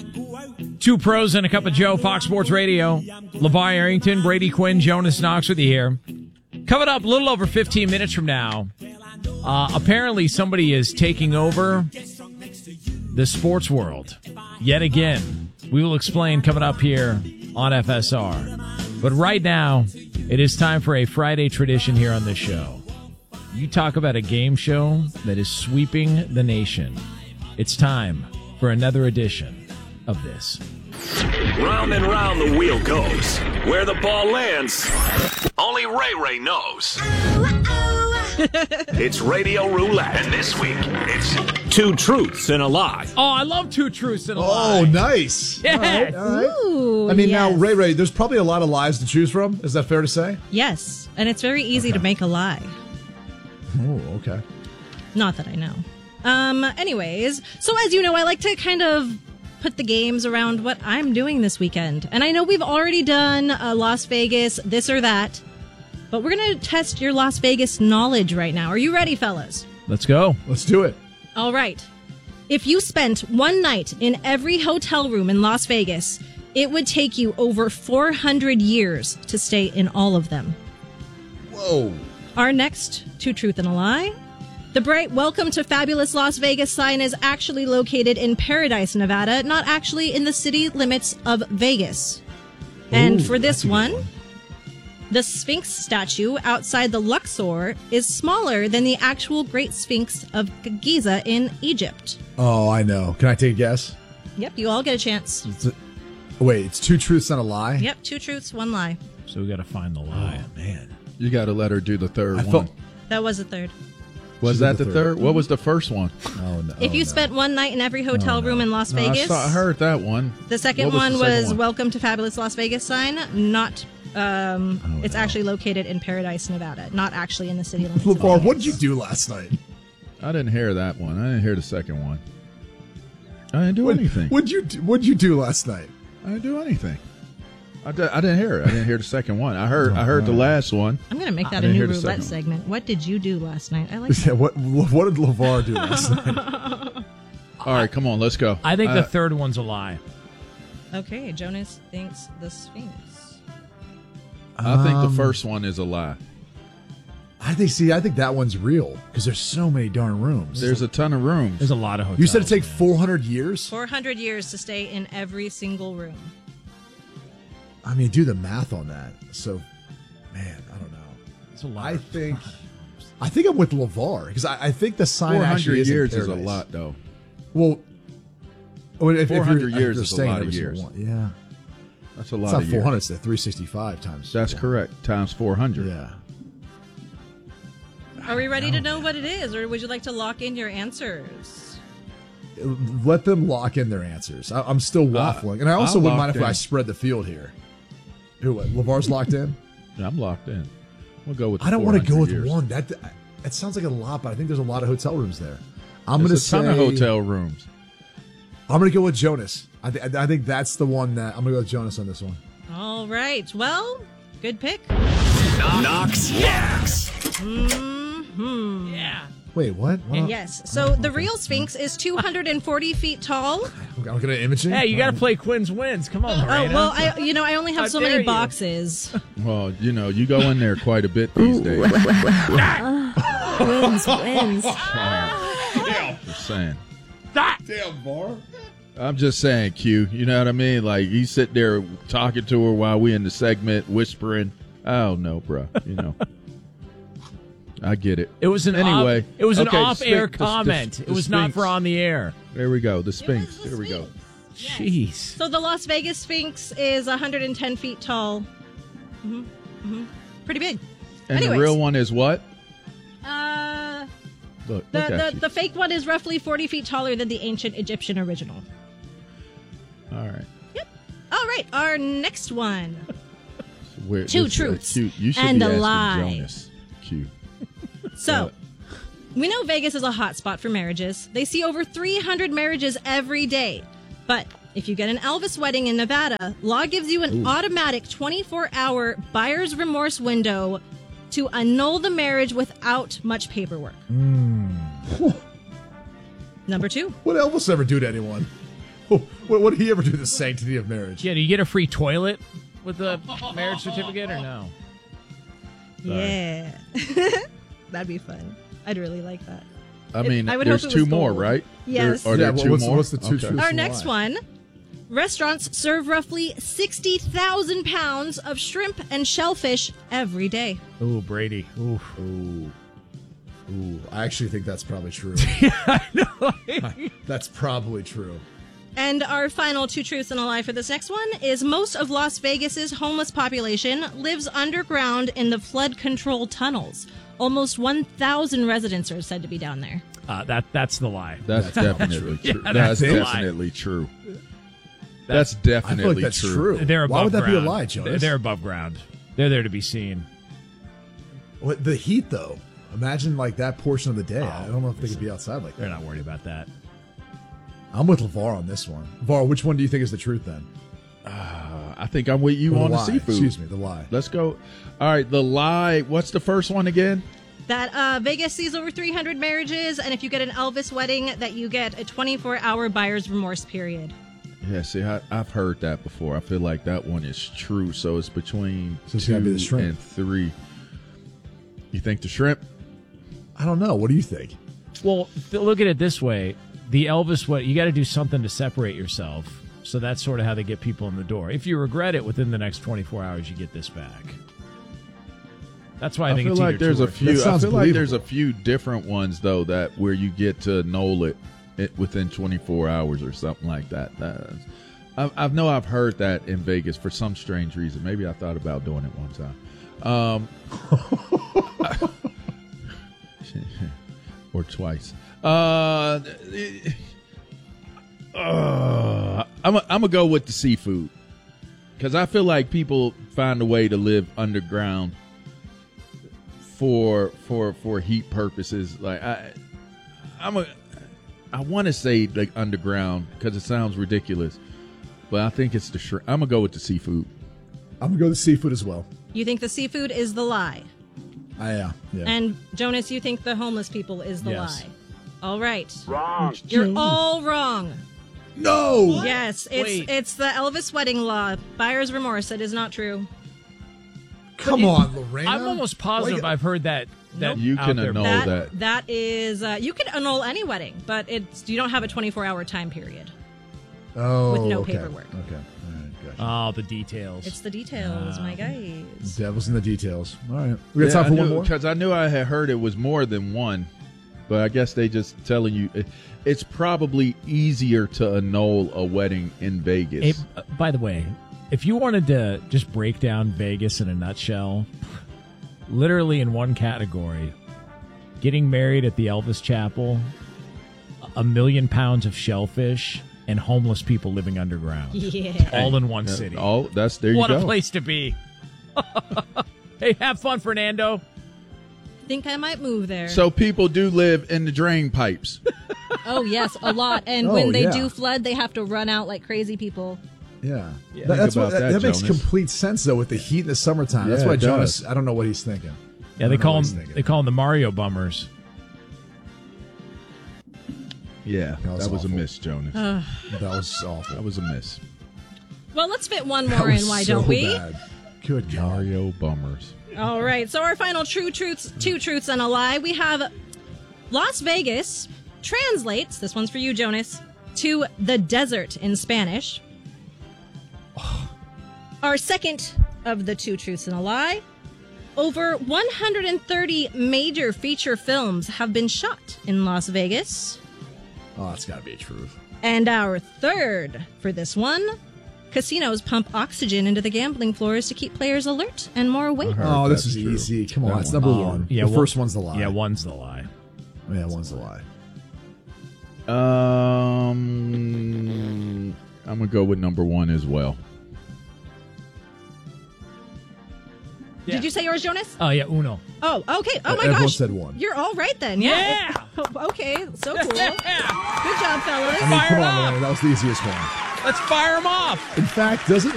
Two pros and a cup of Joe, Fox Sports Radio. LeVar Arrington, Brady Quinn, Jonas Knox with you here. Coming up a little over 15 minutes from now, apparently somebody is taking over the sports world yet again. We will explain coming up here on FSR. But right now, it is time for a Friday tradition here on this show. You talk about a game show that is sweeping the nation. It's time for another edition of this. Round and round the wheel goes. Where the ball lands, only Ray knows. It's Radio Roulette, and this week, it's Two Truths and a Lie. Oh, I love Two Truths and a Lie. Oh, nice. Yes. All right. Ooh, I mean, yes. now, Ray, there's probably a lot of lies to choose from. Is that fair to say? Yes, and it's very easy to make a lie. Oh, okay. Not that I know. Anyways, so as you know, I like to kind of put the games around what I'm doing this weekend. And I know we've already done Las Vegas, this or that, but we're going to test your Las Vegas knowledge right now. Are you ready, fellas? Let's go. Let's do it. All right. If you spent one night in every hotel room in Las Vegas, it would take you over 400 years to stay in all of them. Whoa. Our next Two Truth and a Lie. The bright Welcome to Fabulous Las Vegas sign is actually located in Paradise, Nevada, not actually in the city limits of Vegas. And for this one, the Sphinx statue outside the Luxor is smaller than the actual Great Sphinx of Giza in Egypt. Oh, I know. Can I take a guess? Yep, you all get a chance. Wait, it's two truths and a lie? Yep, two truths, one lie. So we got to find the lie. Oh, man. You got to let her do the third one. thought- That was the third. Was that the third? What was the first one? Oh, no. If you spent one night in every hotel room in Las Vegas, I heard that one. the second What one the second was one? Welcome to Fabulous Las Vegas sign. Not, it's actually located in Paradise, Nevada. Not actually in the city limits. of LeVar, Vegas. what did you do last night? I didn't hear that one. I didn't hear the second one. I didn't do anything. What'd you do last night? I didn't do anything. I didn't hear it. I didn't hear the second one. I heard the last one. I'm going to make that a didn't new hear the roulette second one. segment. What did you do last night? I like Yeah, that. what did LeVar do last night? All right, come on, let's go. I think the third one's a lie. Okay, Jonas thinks the Sphinx. I think the first one is a lie. I think that one's real because there's so many darn rooms. There's a ton of rooms. There's a lot of hotels. You said it take 400 years? 400 years to stay in every single room. I mean, do the math on that. So, man, I don't know. It's a lot. I think I'm with LeVar because I think the sign 400 actually is in years is a Paradise. lot, though. Well, if 400 you're, years if is a you're lot of staying every years. single one. Yeah. That's a It's lot not of 400, years. it's the 365 times. That's correct. Times 400. Yeah. Are we ready to know what it is, or would you like to lock in your answers? Let them lock in their answers. I'm still waffling. And I also I'm wouldn't mind locked if I in. spread the field here. Who, what? LeVar's locked in? Yeah, I'm locked in. We'll go with the I don't want to go 400 with years. one. That sounds like a lot, but I think there's a lot of hotel rooms there. I'm going to There's a say ton of hotel rooms. I'm going to go with Jonas. I think that's the one that I'm going to go with Jonas on this one. All right. Well, good pick. Knox Wax. Yeah. Wait, what? Yes. So the real Sphinx is 240 feet tall. I'm going to imaging. Hey, you got to play Quinn's wins. Come on, Oh, Marina. well, I only have How so dare many you. boxes. Well, you go in there quite a bit these days. Wins. Just saying. Damn, Var. I'm just saying, Q. You know what I mean? Like, you sit there talking to her while we in the segment, whispering. Oh, no, bro. I get it. It was an Anyway, It was an okay, off-air the comment. the it was not Sphinx. for on the air. There we go. The Sphinx. was the There we go. Sphinx. Jeez. So the Las Vegas Sphinx is 110 feet tall. Pretty big. And Anyways. the real one is what? Look at you. The fake one is roughly 40 feet taller than the ancient Egyptian original. All right. Yep. All right. Our next one. Weird. Two This, truths Q, you should and be a asking lie. Jonas. Q. So, we know Vegas is a hot spot for marriages. They see over 300 marriages every day. But if you get an Elvis wedding in Nevada, law gives you an automatic 24-hour buyer's remorse window to annul the marriage without much paperwork. Number two. What Elvis ever do to anyone? What did he ever do to the sanctity of marriage? Yeah, do you get a free toilet with the marriage certificate or no? Yeah. That'd be fun. I'd really like that. I mean, I would there's hope it was two more, gold. right? Yes. Are there Yeah, two what's- more? what's the two Okay. truths? Our and next lie. one. Restaurants serve roughly 60,000 pounds of shrimp and shellfish every day. Ooh, Brady. Ooh. Ooh, I actually think that's probably true. That's probably true. And our final two truths and a lie for this next one is most of Las Vegas's homeless population lives underground in the flood control tunnels. Almost 1,000 residents are said to be down there. That's the lie. That's definitely true. Yeah, that's that's a lie. definitely true. That's definitely I feel like that's true. They're above Why would that ground. be a lie, Jonas? They're above ground. They're there to be seen. What, the heat, though. Imagine like that portion of the day. I don't know if they could be outside like They're that. not worried about that. I'm with LeVar on this one. LeVar, which one do you think is the truth then? I think I'm with you Or on the lie? seafood. Excuse me, the lie. Let's go. All right, the lie. What's the first one again? That Vegas sees over 300 marriages, and if you get an Elvis wedding, that you get a 24-hour buyer's remorse period. Yeah, see, I've heard that before. I feel like that one is true. So it's between So it's 2 gotta be the shrimp. and 3. You think the shrimp? I don't know. What do you think? Well, look at it this way. The Elvis, you got to do something to separate yourself. So that's sort of how they get people in the door. If you regret it within the next 24 hours, you get this back. That's why I think feel it's like either there's true a or few. That I sounds feel like there's believable. a few different ones though that where you get to annul it within 24 hours or something like that. I know I've heard that in Vegas for some strange reason. Maybe I thought about doing it one time, or twice. I'm gonna go with the seafood because I feel like people find a way to live underground for heat purposes. Like I want to say like underground because it sounds ridiculous, but I think it's the shrimp. I'm gonna go with the seafood. I'm going to go with seafood as well. You think the seafood is the lie. Yeah. And Jonas, you think the homeless people is the Yes. lie. All right. Wrong. You're all wrong. No! Yes, Wait. it's the Elvis wedding law. Buyer's remorse. It is not true. Come on, Lorena. I'm almost positive I've heard that You out can there. annul before. That is you can annul any wedding, but you don't have a 24-hour time period. Oh, with no okay. paperwork. Okay. All right, gotcha. Oh, the details. It's the details, my guys. Devil's in the details. All right. We got time for one more? Because I knew I had heard it was more than one, but I guess they just telling you it's probably easier to annul a wedding in Vegas. Hey, by the way, if you wanted to just break down Vegas in a nutshell, literally in one category, getting married at the Elvis Chapel, 1 million pounds of shellfish, and homeless people living underground. Yeah. All in one city. Oh, there you What go. a place to be. Hey, have fun, Fernando. Think I might move there. So people do live in the drain pipes. Oh yes, a lot. And Oh, when they yeah. do flood, they have to run out like crazy people. Yeah. Think That's about what, that, that makes Jonas. complete sense, though, with the heat in the summertime. That's Yeah, why it Jonas, does. I don't know what he's thinking. Yeah, I they don't know call what he's them. thinking. They call them the Mario Bummers. Yeah, That was that was a awful. miss, Jonas. That was awful. That was a miss. Well, let's fit one That more in. was Why so don't we? bad. Good God. Mario Bummers. All right. So our final two truths and a lie. We have Las Vegas translates, this one's for you, Jonas, to the desert in Spanish. Our second of the two truths and a lie. Over 130 major feature films have been shot in Las Vegas. Oh, that's got to be a truth. And our third for this one. Casinos pump oxygen into the gambling floors to keep players alert and more awake. Oh, this that's is true. easy. Come on, That it's one. number one. Yeah, the one- first one's the lie. Yeah, one's the lie. Yeah, one's the lie. I'm gonna go with number one as well. Did you say yours, Jonas? Oh yeah, Uno. Oh, okay. Oh, my Everyone gosh. said one. You're all right then. Yeah. Okay, so cool. Good job, fellas. I mean, come on, Lorena, that was the easiest one. Let's fire them off. In fact, doesn't